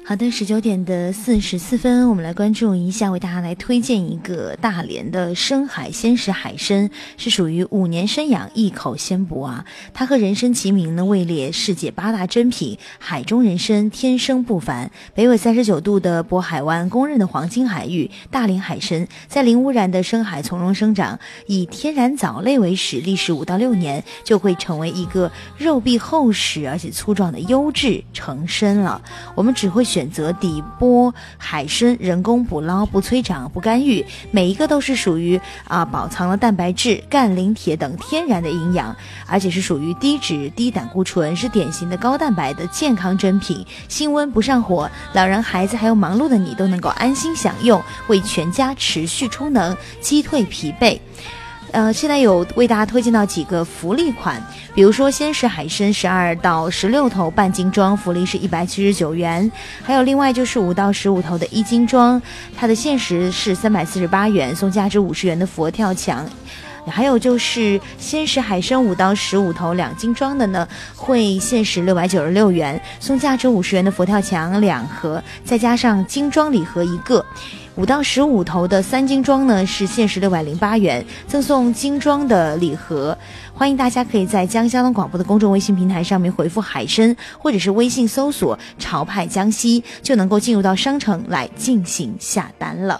好的，19:44，我们来关注一下，为大家来推荐一个大连的深海鲜食海参，是属于5年生养，一口鲜补啊。它和人参齐名呢，位列世界8大珍品，海中人参天生不凡。北纬39度的渤海湾公认的黄金海域，大连海参在零污染的深海从容生长，以天然藻类为食，历时5到6年就会成为一个肉壁厚实而且粗壮的优质成参了。我们只会选择底波海参，人工捕捞，不催长，不干预，每一个都是属于保藏了蛋白质、钙、磷、铁等天然的营养，而且是属于低脂、低胆固醇，是典型的高蛋白的健康珍品。性温不上火，老人、孩子还有忙碌的你都能够安心享用，为全家持续充能，击退疲惫。现在有为大家推荐到几个福利款，比如说鲜食海参12到16头半斤装，福利是179元，还有另外就是5到15头的1斤装，它的限时是348元，送价值50元的佛跳墙。还有就是鲜食海参5到15头2斤装的呢，会限时696元，送价值50元的佛跳墙2盒，再加上精装礼盒1个。5到15头的3斤装呢，是限时608元，赠送精装的礼盒。欢迎大家可以在江交通广播的公众微信平台上面回复海参，或者是微信搜索潮派江西，就能够进入到商城来进行下单了。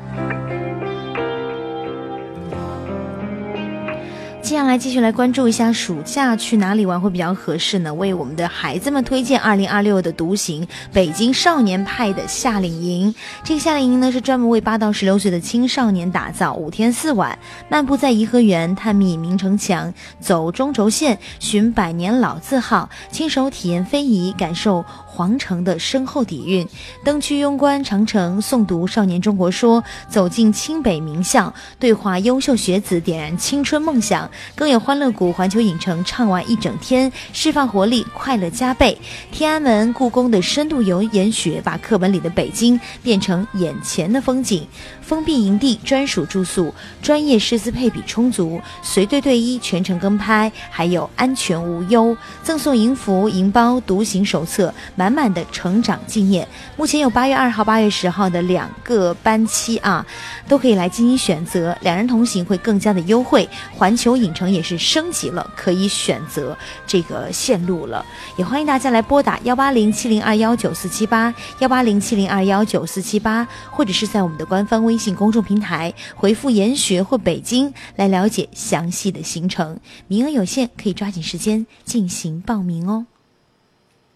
接下来继续来关注一下暑假去哪里玩会比较合适呢？为我们的孩子们推荐2026的独行北京少年派的夏令营。这个夏令营呢，是专门为8到16岁的青少年打造，5天4晚，漫步在颐和园，探秘明城墙，走中轴线，寻百年老字号，亲手体验非遗，感受皇城的深厚底蕴，登去庸关长城，诵读少年中国说，走进清北名校，对话优秀学子，点燃青春梦想。更有欢乐谷环球影城畅玩1整天，释放活力，快乐加倍。天安门、故宫的深度游研学，把课本里的北京变成眼前的风景。封闭营地，专属住宿，专业师资配比充足，随队队医，全程跟拍，还有安全无忧。赠送营服、营包、独行手册，满满的成长纪念。目前有8月2号、8月10号的2个班期都可以来进行选择，2人同行会更加的优惠。环球影城也是升级了，可以选择这个线路了。也欢迎大家来拨打18070219478 18070219478，或者是在我们的官方微信公众平台回复研学或北京来了解详细的行程，名额有限，可以抓紧时间进行报名哦。